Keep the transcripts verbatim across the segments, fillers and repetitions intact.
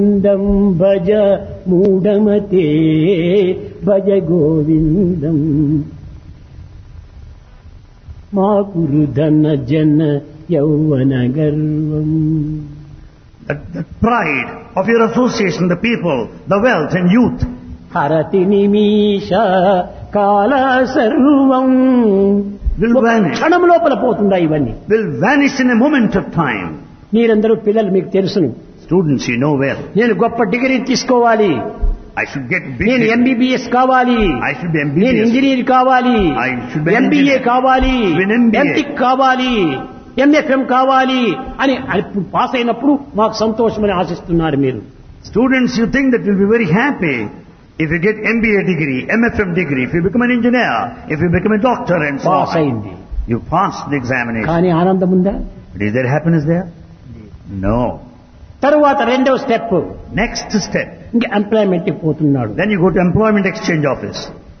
గోవిందం భజ మూఢమతే భజ గోవిందం మా కురు ధన జన యౌవన గర్వం. That, that pride of your association, the people, the wealth and youth, హరతి నిమిష కాల సర్వం will vanish. క్షణం లోపల పోతుందా ఇవన్నీ? Will vanish in a moment of time. మీరందరూ పిల్లలు మీకు తెలుసును. Students, you know well. నేను గొప్ప డిగ్రీ తీసుకోవాలి, I should get big. నేను ఎంబీబీఎస్ కావాలి, I should be నేను M B B S. Engineer కావాలి, I should be an MBA engineer. కావాలి, Be an M B A. MTech కావాలి, ఎంఎఫ్ఎం కావాలి అని ఇప్పుడు పాస్ అయినప్పుడు మాకు సంతోషమని ఆశిస్తున్నారు మీరు. Students, you think that you'll be very happy if you get M B A degree, M F M degree, if you become an engineer, if you become a doctor and so pass on. అయింది, You passed the examination. కానీ ఆనందం ఉందా? But is there happiness there? No. తరువాత రెండవ step, Next step. ఇంకా employment పోతున్నాడు. Then you go to employment exchange office.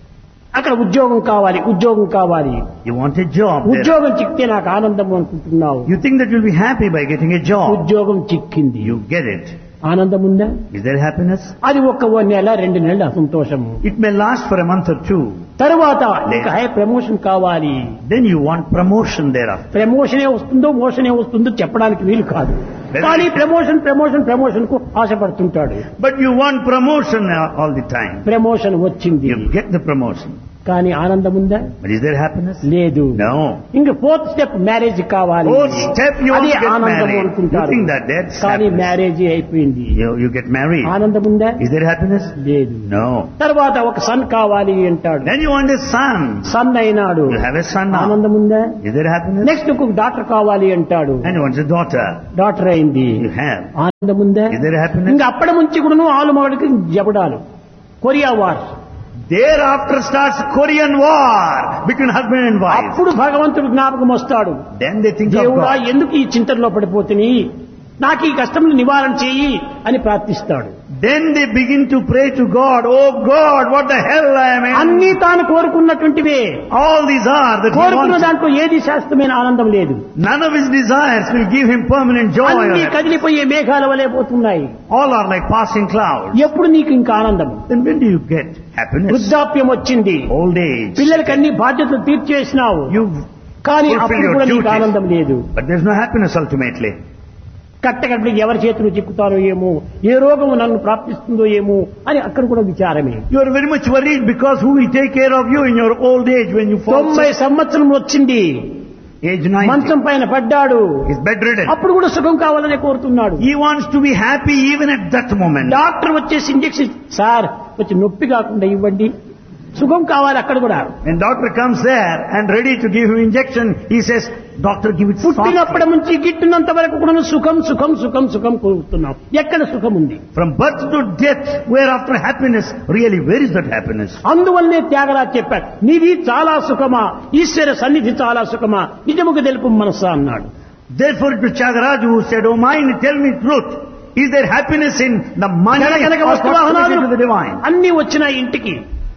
అక్కడ ఉద్యోగం కావాలి, ఉద్యోగం కావాలి. You want a job there. ఉద్యోగం చిక్కితే నాకు ఆనందం అనుకుంటున్నావు. You think that you'll be happy by getting a job. ఉద్యోగం చిక్కింది, You get it. ఆనందం ఉందా? Is there happiness? అది ఒక నెల రెండు నెలల సంతోషము. It may last for a month or two. తరువాత ఇంకా హై ప్రమోషన్ కావాలి. Then you want promotion thereafter. ప్రమోషనే వస్తుందో మోషనే వస్తుందో చెప్పడానికి వీలు కాదు, కానీ ప్రమోషన్ ప్రమోషన్ ప్రమోషన్ కు ఆశపడుతుంటాడు. But you want promotion all the time. Promotion వచ్చింది, You get the promotion. కానీ ఆనందం ఉందా? But is there happiness? లేదు. No. ఇంకా ఫోర్త్ స్టెప్ మ్యారేజ్ కావాలి. Fourth step, you want అదే to get ఆనందం married. You అనుకుంటారు, think that that's కానీ happiness. మ్యారేజ్ అయిపోయింది. You, you get married. ఆనందం ఉందా? Is there happiness? లేదు. No. తర్వాత ఒక సన్ కావాలి అంటాడు, Then you want a son. Sun అయినాడు, You have a son now. ఆనందం ఉందా? Is there happiness? నెక్స్ట్ ఒక డాక్టర్ కావాలి అంటాడు, And you want a daughter. Doctor అయింది, You have. ఆనందం ఉందా? Is there happiness? ఇంకా అప్పటి నుంచి కూడా ఆలు మగడికి జపడాలు, Korea war. Thereafter starts Korean war between husband and wife. అప్పుడు భగవంతుడు జ్ఞాపకం వస్తాడు, Then they think of దేవుడా God. ఎందుకు ఈ చింతనలో పడిపోతుని, నాకు ఈ కష్టములు నివారణ చేయి అని ప్రార్థిస్తాడు. Then they begin to pray to God. Oh God, what the hell I am in? అన్ని తాను కోరుకున్నటువంటివే. All these are that he కోరుకున్న wants. దాంట్లో ఏది శాశ్వతమైన ఆనందం లేదు. None of his desires will give him permanent joy. or అన్ని happiness. కదిలిపోయే మేఘాల వలె పోతున్నాయి. All are like passing clouds. ఎప్పుడు నీకు ఇంకా ఆనందం? Then when do you get happiness? వృద్ధాప్యం వచ్చింది, Old age. పిల్లలకి అన్ని బాధ్యతలు తీర్చేసినావు, You కానీ fulfill అప్పుడు your కూడా నీకు duties. ఆనందం లేదు. But there's no happiness ultimately. కట్టకట్టకి ఎవరి చేతులు చిక్కుతారో ఏమో, ఏ రోగము నన్ను ప్రాప్తిస్తుందో ఏమో అని అక్కడ కూడా విచారమే. You are very much worried because who will take care of you in your old age when you fall తొంభై sick? సంవత్సరం వచ్చింది, Age ninety. మంచం పైన పడ్డాడు, He's bedridden. అప్పుడు కూడా సుఖం కావాలని కోరుతున్నాడు. He wants to be happy even at that moment. Doctor వచ్చేసి ఇంజెక్షన్, సార్ వచ్చి నొప్పి కాకుండా ఇవ్వండి, సుఖం కావాలి అక్కడ కూడా. When doctor comes there and ready to give him injection, he says, doctor, give it పుట్టినప్పటి softly. నుంచి గిట్టినంత వరకు కూడా సుఖం సుఖం సుఖం సుఖం కోరుతున్నాం. ఎక్కడ సుఖం ఉంది? From birth to death, whereafter happiness, really, where is that happiness? అందువల్లనే త్యాగరాజ్ చెప్పాడు, నీది చాలా సుఖమా, ఈశ్వర సన్నిధి చాలా సుఖమా, నిజముగా తెలుపు మనస్సా అన్నాడు. Therefore to Chagaraj who said, oh mind, tell me truth. Is there happiness in the money ధనకనక or వస్తువాహనాలు proximity to the divine? అన్ని వచ్చినాయి ఇంటికి,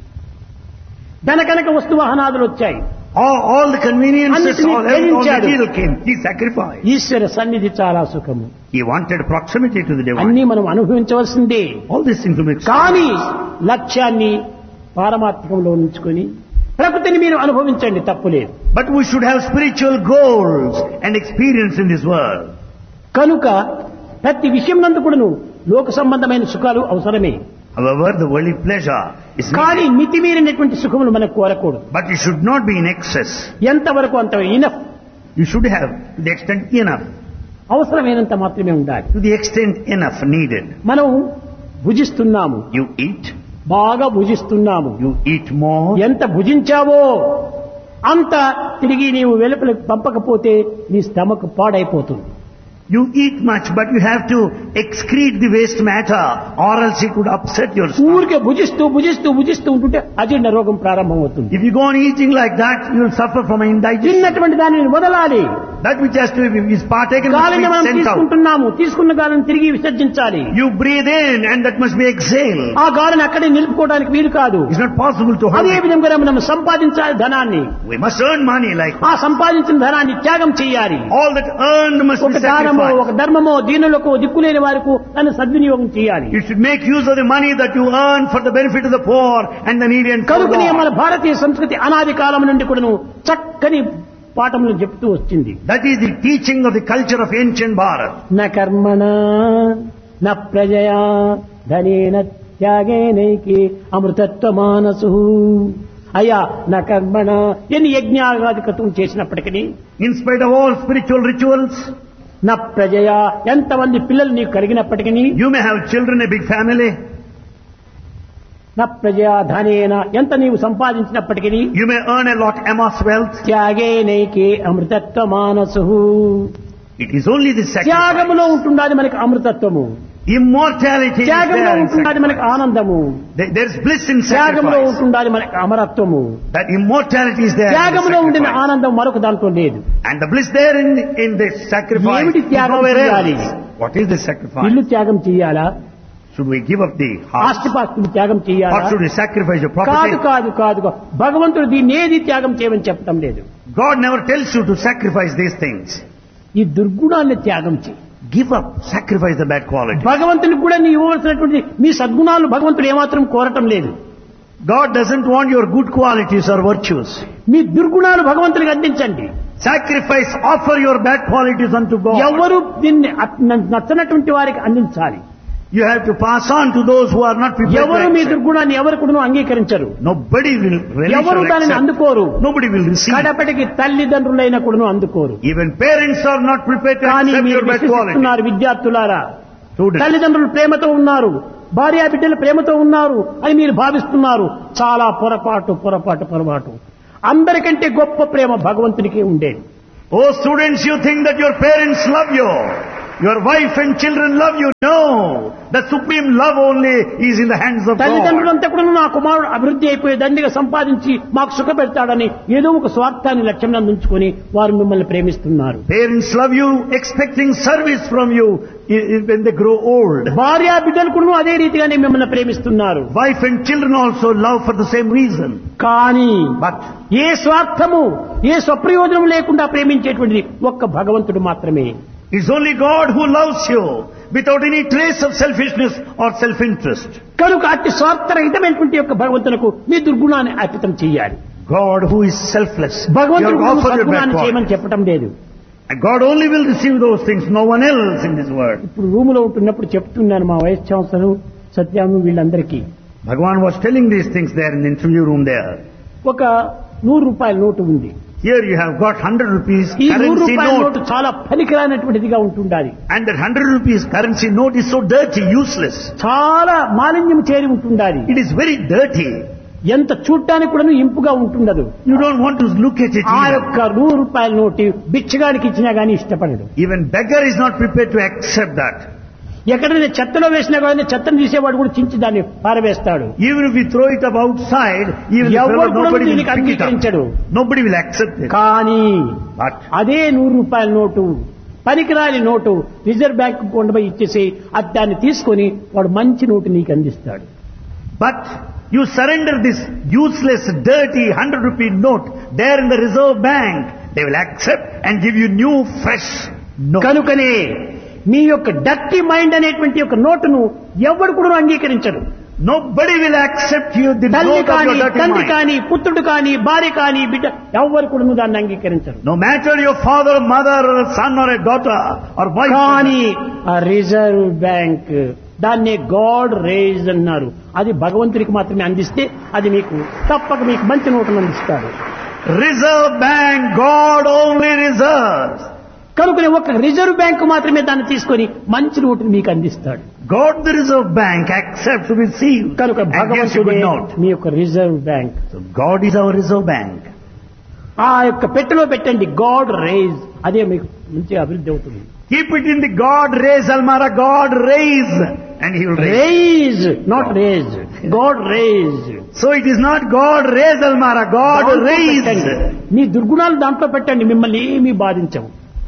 ధనకనక వస్తువాహనాదులు వచ్చాయి, All, all the conveniences, అన్నిటినీ all, all the త్యజించాడు. material came. He sacrificed. ఈశ్వర సన్నిధి చాలా సుఖము. He wanted proximity to the divine. అన్ని మనం అనుభవించవలసిందే, All these things to make కానీ లక్ష్యాన్ని పారమార్థికంలో ఉంచుకొని ప్రకృతిని మీరు అనుభవించండి, తప్పులేదు. But we should have spiritual goals and experience in this world. కనుక ప్రతి విషయం నందు కూడాను లోక సంబంధమైన సుఖాలు అవసరమే, However, the worldly pleasure is కానీ needed. మితిమీరినటువంటి సుఖములు మనకు కోరకూడదు. But it should not be in excess. ఎంతవరకు అంత enough, You should have to the extent enough. అవసరమైనంత మాత్రమే ఉండాలి. To the extent enough needed. మనం భుజిస్తున్నాము, You eat. బాగా భుజిస్తున్నాము, You eat more. ఎంత భుజించావో అంత తిరిగి నీవు వెలుపలకు పంపకపోతే నీ స్టమక్ పాడైపోతుంది. You eat much, but you have to excrete the waste matter, or else it would upset your stomach. ఊరికే భుజిస్తూ భుజిస్తూ భుజిస్తూ ఉంటుంటే అజీర్ణ రోగం ప్రారంభమవుతుంది. If you go on eating like that, you will suffer from indigestion. తిన్నటువంటి దానిని వదలాలి. That which has to be is partaken must గాలిని be మనం sent out. తీసుకుంటున్నాము, తీసుకున్న గాలిని తిరిగి విసర్జించాలి. You breathe in and that must be exhaled. ఆ గాలిని అక్కడే నిలుపుకోవడానికి వీలు కాదు. It's not possible to hold అదే it. విధంగా మనం సంపాదించాలి ధనాన్ని. We must earn money like ఆ సంపాదించిన ధనాన్ని త్యాగం చేయాలి. all that earned must ఒక be దానమో sacrificed. ఒక ధర్మమో దీనులకు దిక్కులేని వారికి దాన్ని సద్వినియోగం చేయాలి. You should make use of the money that you earn for the benefit of the poor and the needy and కనుకనే మన forlorn. భారతీయ సంస్కృతి అనాది కాలం నుండి కూడాను చక్కని పాఠములు చెప్తూ వచ్చింది. That is the teaching of the culture of ancient Bharat. న కర్మణ న ప్రజయా ధనేన త్యాగేనైకి అమృతత్వ మానసు. అయ్యా నా కర్మణ ఎన్ని యజ్ఞాగాదికతం చేసినప్పటికీ, In spite of all spiritual rituals, నా ప్రజయా ఎంతమంది పిల్లలు నీకు కలిగినప్పటికీ, you may have children, a big family. నా ప్రజయా ధనేన ఎంత నీవు సంపాదించినప్పటికీ, You may earn a lot, amass wealth. త్యాగేనైకి అమృతత్వ మానసు. It is only the sacrifice. త్యాగములో ఉంటున్నది మనకి అమృతత్వము, Immortality is త్యాగంలో there in ఉంటున్నది sacrifice. మనకి ఆనందము, There there is bliss in త్యాగంలో sacrifice. ఉంటున్నది మనకి అమరత్వము. That immortality is there in the త్యాగంలో ఉండిన sacrifice. ఆనందం మరొక దాంట్లో లేదు. And the bliss there in, in the sacrifice ఏమిటి is త్యాగం nowhere చేయాలి? else. What is the sacrifice? ఇల్లు త్యాగం చేయాలా, Should we give up the house? ఆస్తిపాస్తులు త్యాగం Or చేయాలా? should we sacrifice your కాదు property? కాదు కాదు కాదు. భగవంతుడు దీన్ని ఏది త్యాగం చేయమని చెప్పడం లేదు. God never tells you to sacrifice these things. ఈ దుర్గుణాన్ని త్యాగం చేయి. Give up, sacrifice the bad quality. భగవంతునికి కూడా నీ ఇవ్వవలసినటువంటి మీ సద్గుణాలు భగవంతుడు ఏమాత్రం కోరటం లేదు. God doesn't want your good qualities or virtues. మీ దుర్గుణాలు భగవంతునికి అందించండి. Sacrifice, offer your bad qualities unto God. ఎవరు దీన్ని అట్- నచ్చనటువంటి వారికి అందించాలి. You have to pass on to those who are not prepared ఎవరు to మీ accept. దుర్గుణాన్ని ఎవరు కూడా అంగీకరించరు. Nobody will relish ఎవరు or దానిని accept. అందుకోరు. Nobody will receive. కడపటికి తల్లిదండ్రులైన కూడా అందుకోరు. Even parents are not prepared to కానీ accept మీరు your bad qualities. విశ్వసిస్తున్నారు విద్యార్థులారా. Students, తల్లిదండ్రులు ప్రేమతో ఉన్నారు, భార్యా బిడ్డలు ప్రేమతో ఉన్నారు అని మీరు భావిస్తున్నారు. చాలా పొరపాటు పొరపాటు పొరపాటు. అందరికంటే గొప్ప ప్రేమ భగవంతునికి ఉండేది. oh students, you think that your parents love you. Your wife and children love you. No. The supreme love only is in the hands of God. తల్లిదండ్రులంతా కూడా నా కుమారుడు అభివృద్ధి అయిపోయి దండిగా సంపాదించి మాకు సుఖ పెడతాడని ఏదో ఒక స్వార్థాన్ని లక్ష్యంగా ఉంచుకొని వారు మిమ్మల్ని ప్రేమిస్తున్నారు. Parents love you expecting service from you i- i- when they grow old. భార్యా బిడ్డలు కూడా అదే రీతిగానే మిమ్మల్ని ప్రేమిస్తున్నారు. Wife and children also love for the same reason. కానీ But ఏ స్వార్థము ఏ స్వప్రయోజనం లేకుండా ప్రేమించేటువంటిది ఒక్క భగవంతుడు మాత్రమే. it's only God who loves you without any trace of selfishness or self-interest. కనుక అతి స్వార్థరహితమైనటువంటి యొక్క భగవంతునకు మీ దుర్గుణాన్ని అర్పితం చేయాలి. God who is selfless. భగవంతుడు You offer your bad సద్గుణాన్ని చేయమని qualities. చెప్పటం లేదు. And God only will receive those things, no one else in this world. ఇప్పుడు రూములో ఉంటున్నప్పుడు చెప్తున్నాను మా వైస్ ఛాన్సలర్ సత్యాము వీళ్ళందరికీ. Bhagavan was telling these things there in the interview room there. ఒక నూరు రూపాయల నోటు ఉంది. Here you have got one hundred rupees ఈ నూరు currency రూపాయల note. నోటు చాలా పనికిరానటువంటిదిగా ఉంటుండాలి. And that one hundred rupees currency note is so dirty, useless. చాలా మాలిన్యం చేరి ఉంటుండాలి. It is very dirty. ఎంత చూడటానికి కూడా ఇంపుగా ఉంటుండదు. You don't want to look at it ఆ even. యొక్క నూరు రూపాయల నోటు బిచ్చగానికి ఇచ్చినా గానీ ఇష్టపడడు. Even beggar is not prepared to accept that. ఎక్కడైనా చెత్తలో వేసినా కానీ చెత్తను తీసేవాడు కూడా చించి దాన్ని పారవేస్తాడు. Even if we throw it up outside, even if ఎవరు కూడా nobody will దీనికి pick it అంగీకరించడు. up. Nobody will accept it. కానీ But అదే నూరు రూపాయల నోటు పనికిరాని నోటు రిజర్వ్ బ్యాంక్ కొండపోయి ఇచ్చేసి అది దాన్ని తీసుకొని వాడు మంచి నోటు నీకు అందిస్తాడు. But you surrender this useless, dirty one hundred rupee note there in the reserve bank, they will accept and give you new, fresh note. కనుకనే మీ యొక్క డర్టీ మైండ్ అనేటువంటి యొక్క నోటును ఎవరు కూడా అంగీకరించరు. Nobody will accept you the తల్లి note of కానీ your dirty తండ్రి mind. కానీ పుత్రుడు కానీ భార్య కానీ బిడ్డ ఎవరు కూడా దాన్ని అంగీకరించరు. No matter your father, mother, or a son or a daughter or wife. కానీ ఆ రిజర్వ్ బ్యాంక్ దాన్నే గాడ్ రేజ్ అన్నారు. అది భగవంతుడికి మాత్రమే అందిస్తే అది మీకు తప్పక మీకు మంచి నోటును అందిస్తాడు. Reserve bank, God only reserves. కనుక ఒక రిజర్వ్ బ్యాంక్ మాత్రమే దాన్ని తీసుకొని మంచి నోటును మీకు అందిస్తాడు. God the reserve bank accepts to receive కనుక and gives you భగవంతుడే good note. మీ యొక్క reserve bank. So God is our reserve bank. ఆ యొక్క పెట్టెలో పెట్టండి గాడ్ రేజ్, అదే మీకు మంచి అభివృద్ధి అవుతుంది. Keep it in the God raise almara, God raise, and He will raise. Raise not raise, God raise. So it is not God raise almara, God raise. మీ దుర్గుణాలు దాంట్లో పెట్టండి, మిమ్మల్ని ఏమీ బాధించవు.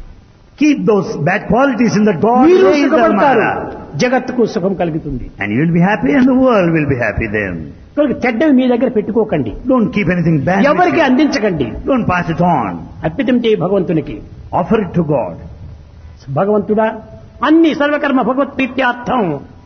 keep those bad qualities in that God మీరు raised their సుఖపడతారు, mother. జగత్తుకు సుఖం కలుగుతుంది. And you will be happy and the world will be happy then. కనుక చెడ్డవి మీ దగ్గర పెట్టుకోకండి, Don't keep anything bad with ఎవరికి you. అందించకండి, Don't pass it on. అర్పితం చేయి భగవంతునికి. Offer it to God. భగవంతుడా అన్ని సర్వకర్మ భగవత్ప్రీత్యార్థం.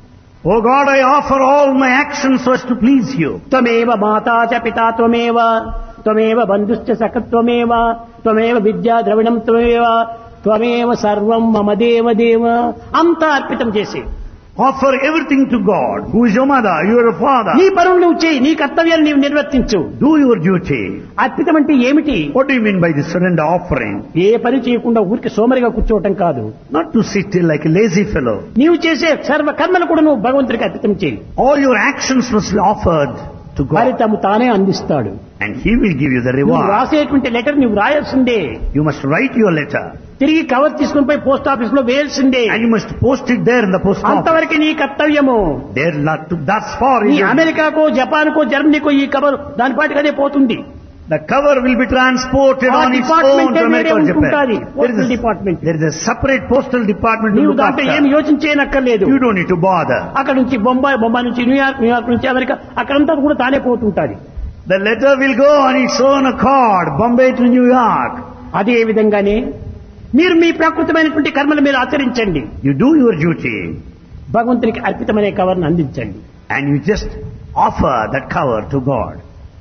Oh God, I offer all my actions so as to please you. త్వమేవ మాతా చ పితా త్వమేవ, త్వమేవ బంధుశ్చ సఖత్వమేవ, త్వమేవ విద్యా ద్రవిణం త్వమేవ, త్వమేవ సర్వం మమ దేవ దేవ. అంతా అర్పితం చేసి Offer everything to God, who is your mother, you are a father. నీ పనులు నువ్వు చేయి, నీ కర్తవ్యాన్ని నీవు నిర్వర్తించు. Do your duty. అర్పితం అంటే ఏమిటి? What do you mean by this surrender offering? ఏ పని చేయకుండా ఊరికి సోమరిగా కూర్చోవటం కాదు. Not to sit still like a lazy fellow. నీవు చేసే సర్వ కర్మలు కూడా నువ్వు భగవంతుడికి అర్పితం చేయి. All your actions must be offered to God. ఫలితము తానే అందిస్తాడు. And He will give you the నువ్వు reward. రాసేటువంటి లెటర్ నువ్వు రాయాల్సిందే. You must write your letter. తిరిగి కవర్ తీసుకుని పోయి పోస్ట్ ఆఫీస్ లో వేయాల్సిందే. And you must post it there in the post office. అంతవరకు నీ కర్తవ్యము. There not to, thus far నీ is your- అమెరికాకో జపాన్కో జర్మనీకో ఈ కవర్ దాని పాటికి అదే పోతుంది. the cover will be transported ఆ on its department own to వేరే America or ఉంటుంటాది. Japan. Postal There is, a, department. there is a separate postal department to నీవు look దాంట్లో ఏం after. యోచించేయనక్కర్లేదు. You don't need to bother. అక్కడ నుంచి బొంబాయి, బొంబాయి నుంచి New York, New York నుంచి America, అక్కడంతా కూడా తానే పోతుంటాది. The letter will go on its own accord, Bombay to New York. అదే విధంగానే మీరు మీ ప్రాకృతమైనటువంటి కర్మలు మీరు ఆచరించండి. You do your duty భగవంతునికి అర్పితమైన కవర్ను అందించండి. and you just offer that cover to God.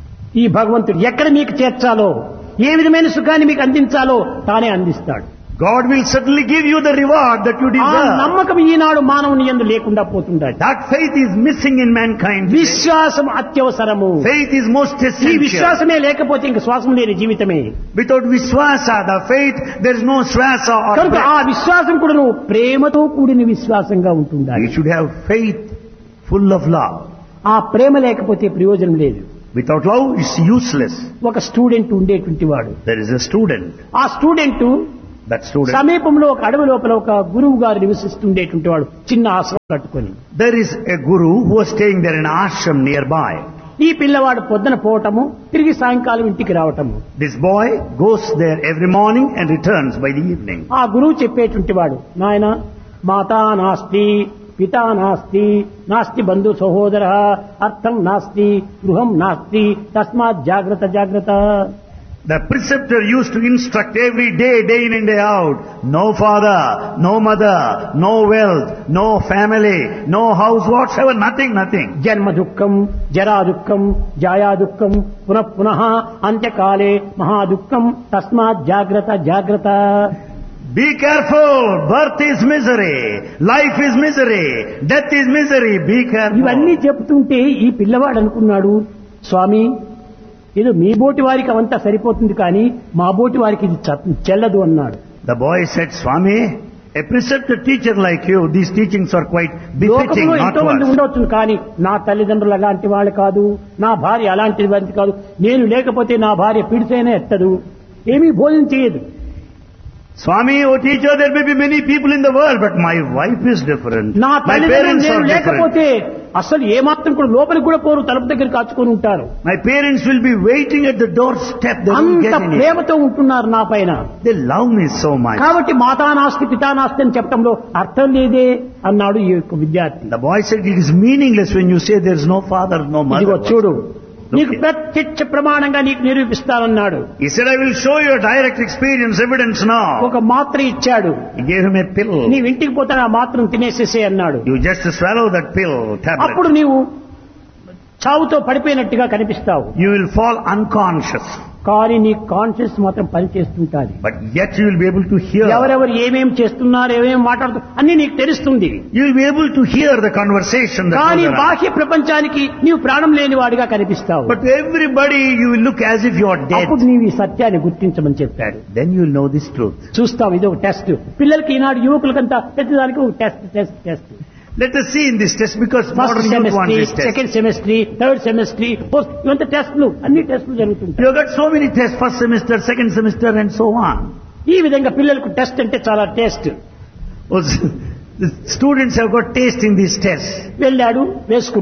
ఈ భగవంతుడు ఎక్కడ మీకు చేర్చాలో, ఏ విధమైన సుఖాన్ని మీకు అందించాలో తానే అందిస్తాడు. God will certainly give you the reward that you ఆ deserve. నమ్మకం ఈనాడు మానవుని యందు లేకుండా పోతుండాలి. That faith is missing in mankind today. విశ్వాసం అత్యవసరము. Faith is most ఈ essential. విశ్వాసమే లేకపోతే ఇంక శ్వాసం లేని జీవితమే. Without Vishwasa, the faith, there is no Swasa or కనుక ఆ breath. విశ్వాసం కూడా నువ్వు ప్రేమతో కూడిన విశ్వాసంగా ఉంటుండాలి. You should have faith full of love. ఆ ప్రేమ లేకపోతే ప్రయోజనం లేదు. Without love, it's useless. ఒక స్టూడెంట్ ఉండేటువంటి వాడు, There is a student. ఆ స్టూడెంట్ That student. సమీపంలో ఒక అడవి లోపల ఒక గురువు గారు నివసిస్తుండేటువంటి వాడు, చిన్న ఆశ్రమం కట్టుకొని. There is a guru who was staying there in an ashram nearby. ఈ పిల్లవాడు పొద్దున పోవటము, తిరిగి సాయంకాలం ఇంటికి రావటము. This boy goes there every morning and returns by the evening. ఆ గురువు చెప్పేటువంటి వాడు, నాయన మాతా నాస్తి, పితా నాస్తి, నాస్తి బంధు సహోదర, అర్థం నాస్తి, గృహం నాస్తి, తస్మాత్ జాగ్రత్త జాగ్రత్త. The preceptor used to instruct every day, day in and day out. No father, no mother, no wealth, no family, no house whatsoever, nothing, nothing. జన్మ దుఃఖం, జరా దుఃఖం, జాయా దుఃఖం, పునః పునః అంత్యకాలే మహా దుఃఖం, తస్మాత్ జాగ్రత్త జాగ్రత్త. Be careful. Birth is misery. Life is misery. Death is misery. Be ఇవన్నీ careful. చెప్తుంటే ఈ పిల్లవాడు అనుకున్నాడు, స్వామి ఏదో మీ బోటి వారికి అవంతా సరిపోతుంది కానీ మా బోటి వారికి ఇది చ- చెల్లదు అన్నాడు. The boy said, Swami, a preceptor teacher like you, these teachings are quite befitting, లోకంలో not ఎంతో మంది worse. ఉండవచ్చు కానీ నా తల్లిదండ్రులు అలాంటి వాళ్ళు కాదు, నా భార్య అలాంటి వారి కాదు, నేను లేకపోతే నా భార్య పిడిసైనా ఎత్తదు, ఏమీ భోజనం చేయదు. Swami, oh teacher, there may be many people in the world, but my wife is different. నా My తల్లిదండ్రులు parents నేను are different. లేకపోతే అసలు ఏమాత్రం కూడా లోపలికి కూడా పోరు, తలుపు దగ్గర కాచుకొని ఉంటారు. My parents will be waiting at the doorstep. They won't అంత get in it. ప్రేమతో ఉంటున్నారు నా పైన. They love me so much. కాబట్టి మాతా నాస్తి పితా నాస్తి అని చెప్పడంలో అర్థం లేదే అన్నాడు ఈ యొక్క విద్యార్థి. The boy said, it is meaningless when you say there is no father, no ఇదిగో mother. చూడు, నీకు Okay. ప్రత్యక్ష ప్రమాణంగా నీకు నిరూపిస్తానన్నాడు. He said, I will show you a direct experience evidence now. ఒక మాత్ర ఇచ్చాడు, He gave him a pill. నీవు ఇంటికి పోతే ఆ మాత్రం తినేసేసే అన్నాడు. You just swallow that pill, అప్పుడు tablet. నీవు చావుతో పడిపోయినట్టుగా కనిపిస్తావు, You will fall unconscious. కానీ నీ కాన్షియస్ మాత్రం పనిచేస్తుంటాది. But yet you will be able to hear. ఎవరెవరు ఏమేం చేస్తున్నారు, ఏమేం మాట్లాడుతున్నారు అన్ని నీకు తెలుస్తుంది. You will be able to hear the conversation that కానీ goes around. బాహ్య ప్రపంచానికి నీవు ప్రాణం లేని వాడిగా కనిపిస్తావు. But to everybody you will look as if you are dead. అప్పుడు నీవు ఈ సత్యాన్ని గుర్తించమని చెప్పాడు. Then you will know this truth. చూస్తావు, ఇది ఒక టెస్ట్. పిల్లలకి ఈనాడు యువకులకంతా ప్రతిదానికి ఒక test test test Let us see in this test, because first modern youth want semester, this test. Second semester, third semester, fourth, ఇవంతా టెస్టులు, అన్ని టెస్టులు జరుగుతుంటాయి. You have got so many tests, first semester, second semester and so on. ఈ విధంగా పిల్లలకు test అంటే చాలా taste. Also, the students have got taste in these tests. వెళ్ళాడు, వేసుకున్నాడు.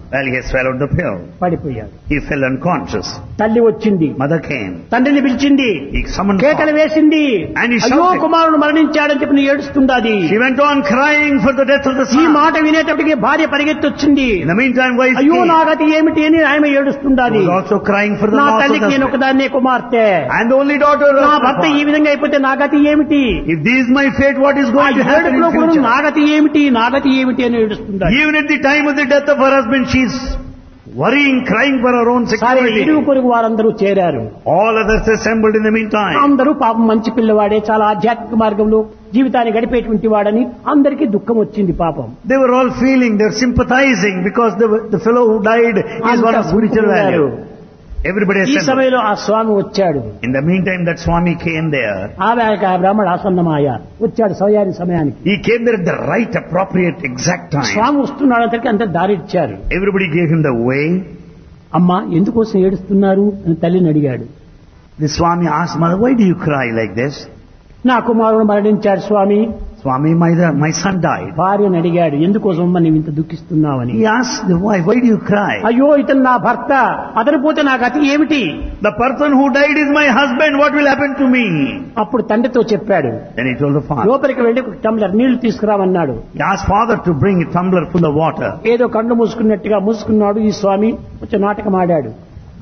Well, he swallowed the pill. పడిపోయాడు. He fell unconscious. తల్లి వచ్చింది, Mother came. తండ్రిని పిలిచింది, He summoned కేకలు father. వేసింది. And he అయ్యో shouted. కుమారుడు మరణించాడని చెప్పి ఏడుస్తుండాది. She went on crying for the death of the ఈ son. మాట వినేటప్పటికి భార్య పరిగెత్తి వచ్చింది. In the meantime, wife అయ్యో came. నా గతి ఏమిటి అని ఆమె ఏడుస్తుండాది. She was also crying for the నా loss of తల్లికి the నేను husband. ఒకదాన్నే కుమార్తె, And the only daughter of నా my భర్త ఈ father. విధంగా అయిపోతే నా గతి ఏమిటి, If this is my fate, what is ఆ going to happen ఏడుపులో in కూడా future? నా గతి ఏమిటి నా గతి ఏమిటి అని ఏడుస్తుండాలి. Even at the time of the death of her husband, she is worrying, crying for her own సరే, security. ఇరుగు పొరుగు వారందరూ చేరారు. All others assembled in the meantime. అందరూ పాపం మంచి పిల్లవాడే, చాలా ఆధ్యాత్మిక మార్గంలో జీవితాన్ని గడిపేటువంటి వాడని అందరికీ దుఃఖం వచ్చింది పాపం. They were all feeling, they were sympathizing because the, the fellow who died is one of spiritual value. Everybody ఈ assembled. సమయంలో ఆ స్వామి వచ్చాడు. In the meantime, that Swami came there. ఆమె ఆ బ్రాహ్మణ ఆసన్నమాయ వచ్చాడు సమయానికి సమయానికి. He came there at the right, appropriate, exact time. స్వామి వస్తున్నాడు అందరికి అంత దారి ఇచ్చారు. Everybody gave him the way. అమ్మా ఎందుకోసం ఏడుస్తున్నారు అని తల్లిని అడిగాడు. The Swami asked mother, why do you cry like this? నా కుమారుడు మరణించాడు స్వామి. Swami, my, my son died. భార్యను అడిగాడు, ఎందుకోసం అమ్మా నీవు ఇంత దుఃఖిస్తున్నావని. He asked the wife, why do you cry? అయ్యో ఇతను నా భర్త, అతను పోతే నా గతి ఏమిటి. The person who died is my husband, what will happen to me? అప్పుడు తండ్రితో చెప్పాడు. Then he told the father. లోపలికి వెళ్లి ఒక టంబ్లర్ నీళ్లు తీసుకురామన్నాడు. He asked father to bring a tumbler full of water. ఏదో కళ్ళు మూసుకున్నట్టుగా మూసుకున్నాడు. ఈ స్వామి కొంచెం నాటకం ఆడాడు.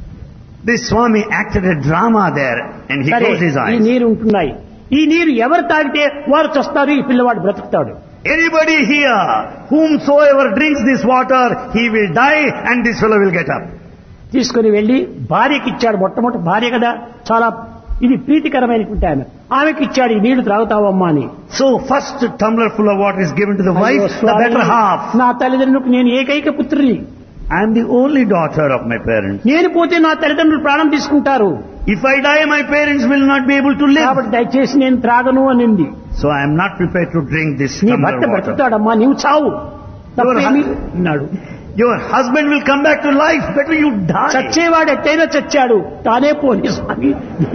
This Swami acted a drama there and he సరే, closed his ఈ eyes. నీరు ఉంటున్నాయి, ఈ నీరు ఎవరు తాగితే వారు చస్తారు, ఈ పిల్లవాడు బ్రతుకుతాడు. Anybody here, whomsoever drinks this water, he will die and this fellow will get up. తీసుకుని వెళ్లి భార్యకి ఇచ్చాడు. మొట్టమొదటి భార్య కదా, చాలా ఇది ప్రీతికరమైనటువంటి ఆమె. ఆమెకి ఇచ్చాడు, ఈ నీళ్లు త్రాగుతావమ్మా అని. So first tumbler full of water is given to the అయ్యో wife, the Swamy, better half. నా తల్లిదండ్రులకు నేను ఏకైక పుత్రుని, I am the only daughter of my parents. నేను పోతే నా తల్లిదండ్రులు ప్రాణం తీసుకుంటారు, If I die, my parents will not be able to live. కాబట్టి దయచేసి నేను త్రాగను అనింది. So I am not prepared to drink this నీ tumbler భర్త water. బ్రతుకుతాడమ్మా, నీవు చావు తప్పేమి అన్నాడు. Your husband will come back to life, better you die. చచ్చేవాడు ఎట్టయినా చచ్చాడు, తానే పోనీ స్వామి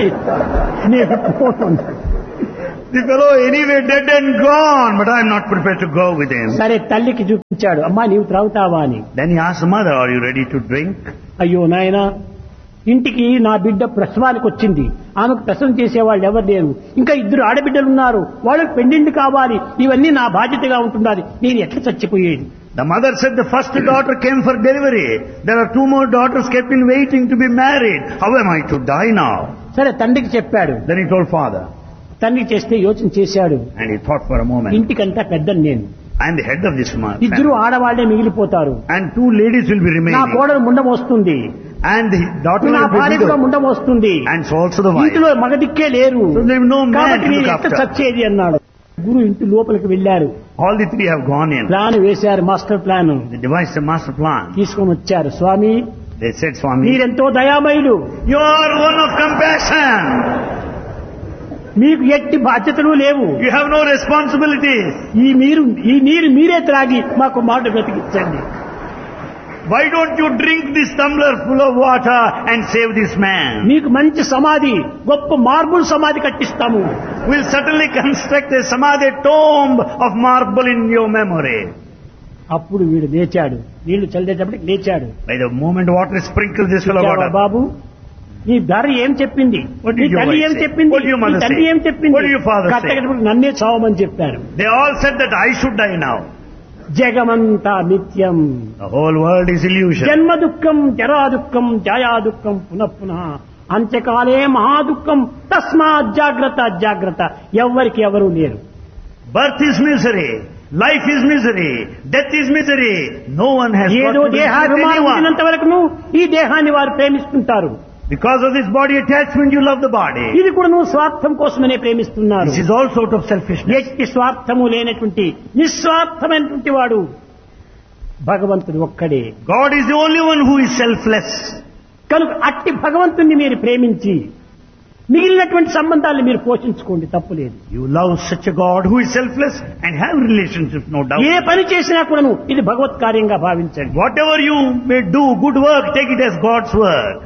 నేను పోను అన్నాడు. The fellow anyway dead and gone, but I am not prepared to go with him. సరే తల్లికి చూపించాడు, అమ్మా నీవు త్రాగుతావా అని. Then he asked the mother, are you ready to drink? అయ్యో నాయనా, ఇంటికి నా బిడ్డ ప్రసవానికి వచ్చింది, ఆమెకు ప్రసవం చేసేవాళ్ళు ఎవరు లేరు, ఇంకా ఇద్దరు ఆడబిడ్డలు ఉన్నారు, వాళ్ళకి పెండింటి కావాలి, ఇవన్నీ నా బాధ్యతగా ఉంటున్నది, నేను ఎట్లా చచ్చిపోయేది. The mother said the first daughter came for delivery. There are two more daughters kept in waiting to be married. How am I to die now? సరే తండ్రికి చెప్పాడు. Then he told father. తండ్రికి చేస్తే యోచన చేశాడు, And he thought for a moment. ఇంటికంతా పెద్దని నేను, I am the head of this man. ఇద్దరు ఆడవాళ్లే మిగిలిపోతారు, And two ladies will be నా remaining. కోడలు ముండం వస్తుంది, And the daughter నా will be భార్య కూడా widowed. ముండం వస్తుంది, And so also the wife. ఇంటిలో మగదిక్కే లేరు, So there is no man కాబట్టి to నేను look ఎట్లా after. చచ్చేది అన్నాడు. గురు ఇంటి లోపలికి వెళ్లారు, All the three have gone in. Plan వేశారు, master plan They devised a master plan. తీసుకొని వచ్చారు. స్వామి They said, Swami, మీరెంతో దయామయులు, you are one of compassion. మీకు ఎట్టి బాధ్యతలు లేవు, You have no responsibilities. ఈ నీరు ఈ నీరు మీరే త్రాగి మాకు మాట బ్రతికించండి. Why don't you drink this tumbler full of water and save this man? మీకు మంచి సమాధి, గొప్ప మార్బుల్ సమాధి కట్టిస్తాము. We'll certainly construct a samadhi tomb of marble in your memory. అప్పుడు వీడు లేచాడు, నీళ్లు చల్లేటప్పటికి లేచాడు. By the moment water is sprinkled this full of "ఇచ్చావా water. బాబు, నీ భార్య ఏం చెప్పింది, What నీ did your తల్లి wife ఏం say? చెప్పింది, What did your నీ mother తండ్రి say? ఏం చెప్పింది, What did your father say? కట్టకటప్పుడు నన్నే చావమని చెప్పారు. They all said that I should die now. జగమంతా నిత్యం, The whole world is illusion. జన్మ దుఃఖం జరా దుఃఖం జాయా దుఃఖం పునః పునః అంత్యకాలే మహాదుఃఖం తస్మాత్ జాగ్రత్త జాగ్రత్త. ఎవ్వరికి ఎవరూ లేరు. Birth is misery. Life is misery. Death is misery. No one has got ఏదో to be with దేహాభిమానం anyone. ఉన్నంత వరకు ఈ దేహాన్ని వారు ప్రేమిస్తుంటారు. Because of this body attachment, you love the body. ఇది కూడా నువ్వు స్వార్థం కోసమనే ప్రేమిస్తున్నారు. This is also out of selfishness. ఎట్టి స్వార్థము లేనటువంటి నిస్వార్థమైనటువంటి వాడు భగవంతుడు ఒక్కడే. God is the only one who is selfless. కనుక అట్టి భగవంతుణ్ణి మీరు ప్రేమించి మిగిలినటువంటి సంబంధాలను మీరు పోషించుకోండి, తప్పులేదు. You love such a God who is selfless and have relationships, no doubt. ఏ పని చేసినా కూడాను ఇది భగవత్ కార్యంగా భావించండి. Whatever you may do, good work, take it as God's work.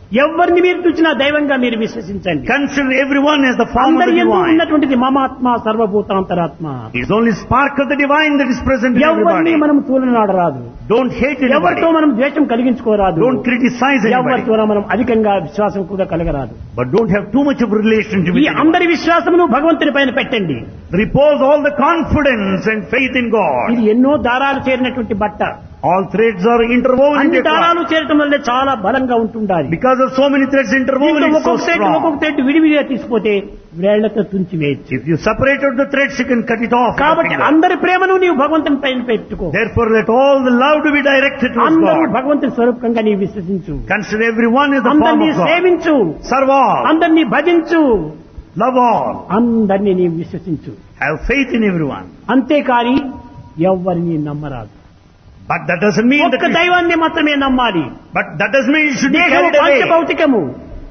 ఎవరిని మీరు చూసినా దైవంగా మీరు విశ్వసించండి. Consider everyone as the form of అందరి the యందు divine. ఉన్నటువంటిది మమాత్మ సర్వభూతాంతరాత్మ. It is only spark of the divine that is present in ఎవరిని everybody. మనం తూలనాడరాదు. Don't hate anybody. ఎవరితో మనం ద్వేషం కలిగించుకోరాదు. Don't criticize anybody. ఎవరితో మనం అధికంగా విశ్వాసం కూడా కలగరాదు. But don't have too much of relationship ఈ with anyone. అందరి విశ్వాసమును భగవంతుని పైన పెట్టండి. Repose all the confidence and faith in God. ఇది ఎన్నో దారాలు చేరినటువంటి బట్ట. All threads are interwoven అన్ని into దారాలు cloth. చేరటం వల్ల చాలా బలంగా ఉంటుండాలి. Because of so many threads interwoven, దీంట్లో it's so ఒక్కొక్క థ్రెడ్ strong. ఒక్కొక్క థ్రెడ్ విడివిడిగా తీసిపోతే వేళ్లతో తుంచి వేయచ్చు. If you separate out the threads, you can cut it off. with a కాబట్టి finger. అందరి ప్రేమను నీవు భగవంతుని పైన పెట్టుకో. Therefore, let all the love to be directed towards అందరూ God. భగవంతుని స్వరూపంగా నీవు విశ్వసించు. Consider everyone as the form అందరినీ of God. సేవించు. Serve all. అందరినీ భజించు. Love all. అందరినీ నీవు విశ్వసించు. Have faith in everyone. అంతేకాని ఎవ్వరిని నమ్మరాదు. But that doesn't mean that ఒక్క you, దైవాన్ని మాత్రమే నమ్మాలి. but that doesn't mean you should be దేహము carried away. పంచభౌతికము.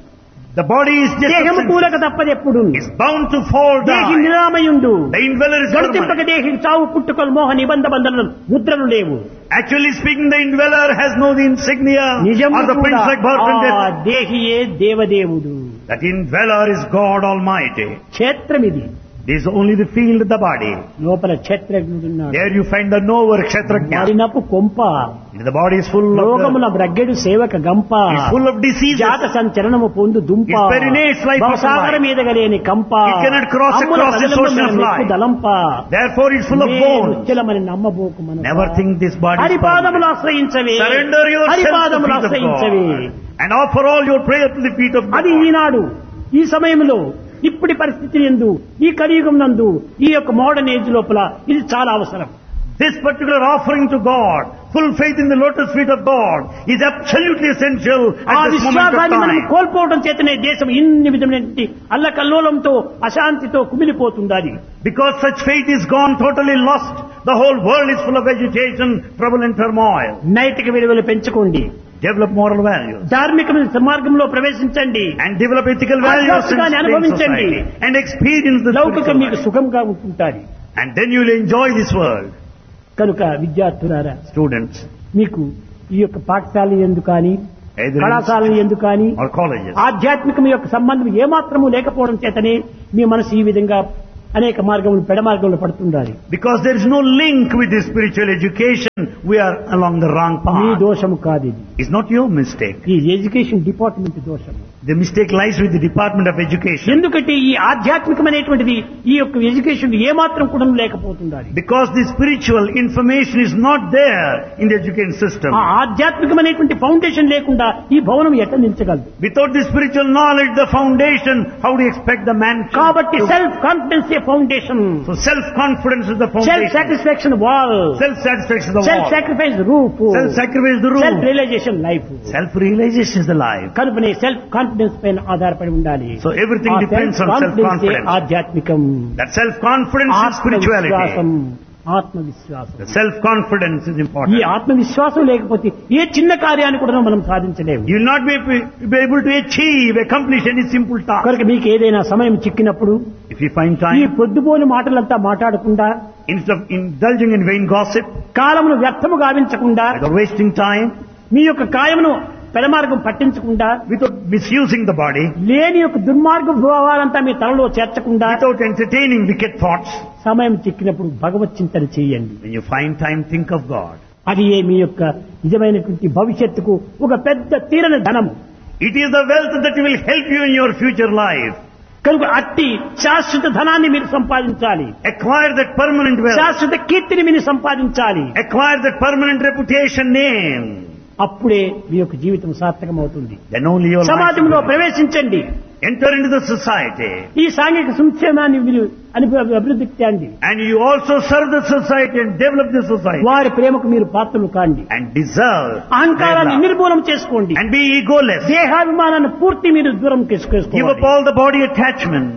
The body is just దేహము a కూలక తప్పదెప్పుడు. is bound to fall దేహి down. నిరామయుండు. The indweller is గణతింపక permanent. దేహి చావు పుట్టుకలు మోహ నిబంధ బంధనలు ముద్రలు లేవు. Actually speaking, the indweller has no insignia నిజము or the కూడా prince like birth and ఆ death. దేహియే దేవదేవుడు. That indweller is God Almighty. క్షేత్రం ఇది. This is only the field of the body. లోపల క్షేత్రజ్ఞుడున్నాడు. There you find the knower, Kshetrajna. మరినపు కొంప. The body is full of రోగముల the, బ్రగ్గెడు సేవక గంప. is full of diseases. జాత సంచలనము పొందు దుంప. Its perinates life of భవసాగర life. మీదగలేని కంప. It cannot cross అమ్ముల across this కదలమున ocean of neck life. దలంప. Therefore it's full of bones. నిశ్చలమని నమ్మబోకు Manasa. Never think this body is హరిపాదములు permanent. ఆశ్రయించవే. Surrender yourself to the హరిపాదములు feet of ఆశ్రయించవే. God. And offer all your prayer to the feet of God. అది ఈనాడు ఈ సమయంలో ఇప్పటి పరిస్థితి యందు ఈ కలియుగం నందు ఈ యొక్క మోడర్న్ ఏజ్ లోపల ఇది చాలా అవసరం. This particular offering to God, full faith in the lotus feet of God, is absolutely essential ఆ at this moment of విశ్వాసాన్ని మనం time. కోల్పోవడం చేతనే దేశం ఇన్ని విధమైనటువంటి అల్లకల్లోలంతో అశాంతితో కుమిలిపోతుంది. Because such faith is gone, totally lost, the whole world is full of agitation, trouble and turmoil. నైతిక విలువలు పెంచుకోండి. Develop moral values. ధార్మిక మార్గంలో ప్రవేశించండి. And develop ethical values ఆధ్యాత్మికాన్ని in అనుభవించండి. society. And experience the లౌకికం spiritual మీకు life. సుఖంగా ఉంటుంటారు. And then you will enjoy this world. కనుక విద్యార్థులారా Students, మీకు ఈ యొక్క పాఠశాల ఎందు కానీ either కళాశాల in ఎందు కానీ or colleges. ఆధ్యాత్మికం యొక్క సంబంధం ఏమాత్రము లేకపోవడం చేతనే మీ మనసు ఈ విధంగా అనేక మార్గములు పెడ మార్గంలో పడుతుండాలి. Because there is no link with the spiritual education, we are along the wrong me path. దోషము కాదు ఇది. It's not your mistake. ఈ ఎడ్యుకేషన్ డిపార్ట్మెంట్ దోషము. The mistake lies with the Department of Education. ఎందుకంటే ఈ ఆధ్యాత్మికమైనటువంటిది ఈ యొక్క ఎడ్యుకేషన్ ఏమాత్రం కూడా లేకపోతుండాలి. Because the spiritual information is not there in the education system. ఆ ఆధ్యాత్మికమైనటువంటి ఫౌండేషన్ లేకుండా ఈ భవనం ఎట్లా నిలిచగలదు? Without the spiritual knowledge, the foundation, how do you expect the man to... కాబట్టి self confidence A foundation. So self-confidence is the self foundation. Satisfaction wall. Self-satisfaction is the self wall. Sacrifice roof. Self-sacrifice is the self roof. Realisation life. Self-realization is the life. కనుకనే self confidence పైన ఆధారపడి ఉండాలి. So everything ఆ depends on self-confidence A self-confidence. ఆధ్యాత్మికం. That self-confidence is spirituality. ఆత్మవిశ్వాసం ఆత్మవిశ్వాసం. The self-confidence is ఈ important. ఆత్మవిశ్వాసం లేకపోతే ఏ చిన్న కార్యాన్ని కూడా మనం సాధించలేము. You will not be, be able to achieve, accomplish any simple task. కనుక మీకు ఏదైనా సమయం చిక్కినప్పుడు If you find ఈ time, పొద్దుపోని మాటలంతా మాట్లాడకుండా instead of indulging in vain gossip, కాలమును వ్యర్థము గావించకుండా without wasting time, మీ యొక్క కాయమును పెడమార్గం పట్టించకుండా without misusing the body, లేని యొక్క దుర్మార్గ భావాలంతా మీ తలలో చేర్చకుండా without entertaining wicked thoughts, సమయం చిక్కినప్పుడు భగవత్ చింతన చేయండి. when you find time, think of God. అది ఏ మీ యొక్క నిజమైనటువంటి భవిష్యత్తుకు ఒక పెద్ద తీరని ధనము. It is the wealth that will help you in your future life. కనుక అట్టి శాశ్వత ధనాన్ని మీరు సంపాదించాలి. Acquire that permanent wealth. శాశ్వత కీర్తిని మీరు సంపాదించాలి. Acquire that permanent reputation name. అప్పుడే మీ యొక్క జీవితం సార్థకం అవుతుంది. Then only your life సమాజంలో will be- ప్రవేశించండి. Enter into the society. ఈ సాంఘిక సంక్షేమాన్ని మీరు అను- అభివృద్ధి చేయండి. And you also serve the society and develop the society. వారి ప్రేమకు మీరు పాత్రలు కాండి. And deserve their అహంకారాన్ని love. నిర్మూలన చేసుకోండి. And be egoless. దేహాభిమానాన్ని పూర్తి మీరు దూరం Give up చేసుకోవాలి. all the body attachment.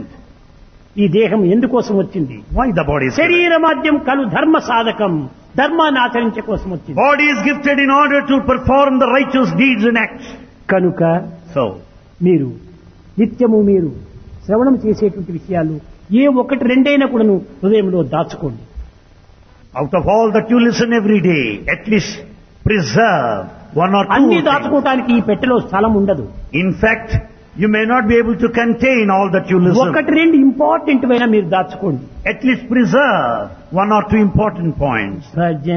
ఈ దేహం ఎందుకోసం వచ్చింది? Why the body is given? శరీర మాధ్యం కలు ధర్మ సాధకం. ధర్మాన్ని ఆచరించే కోసం వచ్చింది. Body is gifted in order to perform the righteous deeds and acts. కనుక So, మీరు నిత్యము మీరు శ్రవణం చేసేటువంటి విషయాలు ఏ ఒకటి రెండైనా కూడాను హృదయంలో దాచుకోండి. out of all that you listen every day, at least preserve one or two అన్ని things. దాచుకోవటానికి ఈ పెట్టెలో స్థలం ఉండదు. In fact, you may not be able to contain all that you listen. ఒకటి రెండు ఇంపార్టెంట్ అయినా మీరు దాచుకోండి. At least preserve one or two important points.